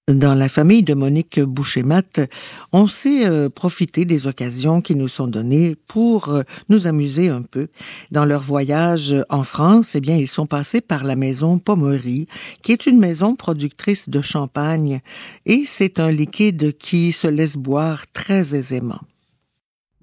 Dans la famille de Monique Boucher-Matte, on sait profiter des occasions qui nous sont données pour nous amuser un peu. Dans leur voyage en France, eh bien, ils sont passés par la maison Pommery, qui est une maison productrice de champagne, et c'est un liquide qui se laisse boire très aisément.